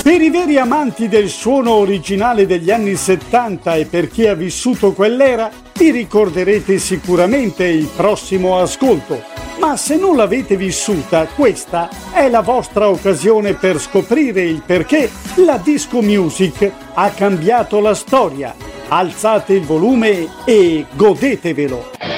Per i veri amanti del suono originale degli anni 70 e per chi ha vissuto quell'era, vi ricorderete sicuramente il prossimo ascolto. Ma se non l'avete vissuta, questa è la vostra occasione per scoprire il perché la disco music ha cambiato la storia. Alzate il volume e godetevelo!